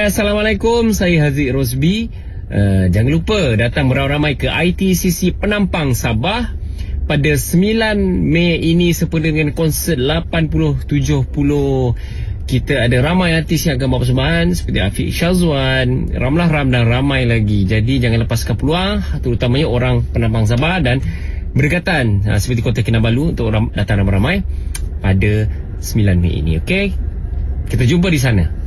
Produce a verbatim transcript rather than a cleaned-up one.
Hai, Assalamualaikum. Saya Haziq Rosbi. uh, Jangan lupa datang beramai-ramai ke I T C C Penampang Sabah pada sembilan Mei ini sempena dengan konsert lapan puluh tujuh puluh. Kita ada ramai artis yang akan bawa persembahan seperti Afiq Syazwan, Ramlah Ram dan ramai lagi. Jadi jangan lepaskan peluang, terutamanya orang Penampang Sabah dan berdekatan uh, seperti Kota Kinabalu untuk datang ramai-ramai pada sembilan Mei ini. Okey, kita jumpa di sana.